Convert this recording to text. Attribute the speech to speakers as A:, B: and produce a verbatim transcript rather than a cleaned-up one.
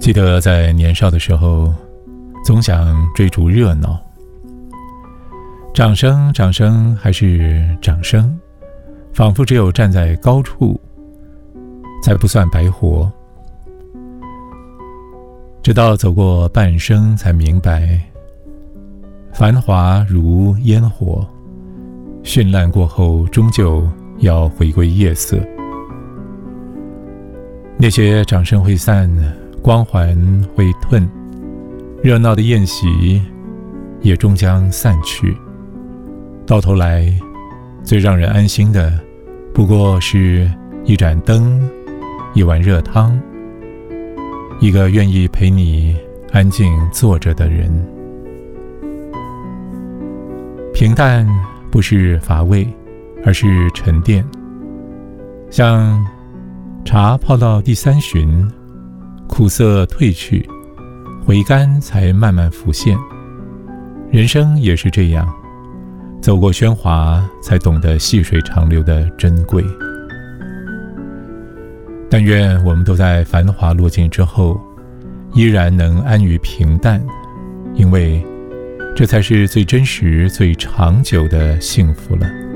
A: 记得在年少的时候，总想追逐热闹，掌声掌声还是掌声，仿佛只有站在高处才不算白活。直到走过半生才明白，繁华如烟火，绚烂过后终究要回归夜色。那些掌声会散，光环会褪，热闹的宴席也终将散去。到头来，最让人安心的不过是一盏灯，一碗热汤，一个愿意陪你安静坐着的人。平淡不是乏味，而是沉淀。像茶泡到第三巡，苦涩褪去，回甘才慢慢浮现。人生也是这样，走过喧哗，才懂得细水长流的珍贵。但愿我们都在繁华落尽之后，依然能安于平淡，因为这才是最真实、最长久的幸福了。